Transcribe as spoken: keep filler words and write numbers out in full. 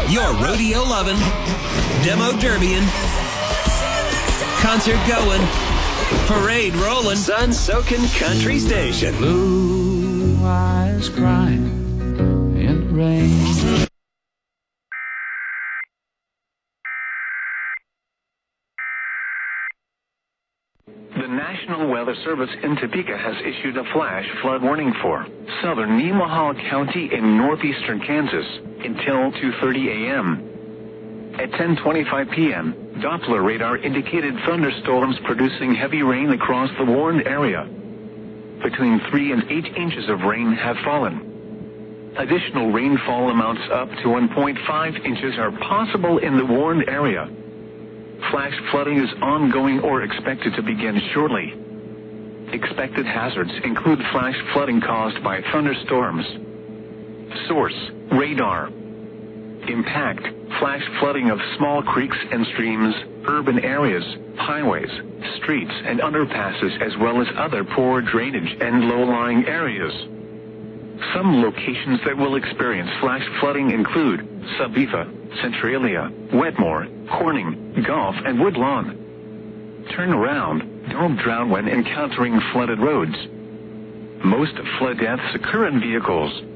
Your rodeo loving, demo derbying, concert going, parade rolling, sun soaking country station. Blue eyes crying in the rain. The National Weather Service in Topeka has issued a flash flood warning for southern Nemaha County in northeastern Kansas until two thirty a.m. At ten twenty-five p.m., Doppler radar indicated thunderstorms producing heavy rain across the warned area. Between three and eight inches of rain have fallen. Additional rainfall amounts up to one point five inches are possible in the warned area. Flash flooding is ongoing or expected to begin shortly. Expected hazards include flash flooding caused by thunderstorms. Source: radar. Impact: flash flooding of small creeks and streams, urban areas, highways, streets, and underpasses, as well as other poor drainage and low-lying areas. Some locations that will experience flash flooding include Sabetha, Centralia, Wetmore, Corning, Gulf, and Woodlawn. Turn around. Don't drown when encountering flooded roads. Most flood deaths occur in vehicles.